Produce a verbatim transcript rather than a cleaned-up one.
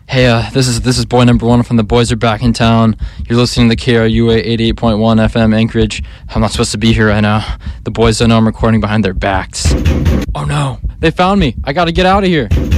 Hey, uh, this is this is boy number one from The Boys Are Back in Town. You're listening to K R U A eighty-eight point one F M Anchorage. I'm not supposed to be here right now. The boys don't know I'm recording behind their backs. Oh no, they found me. I gotta get out of here.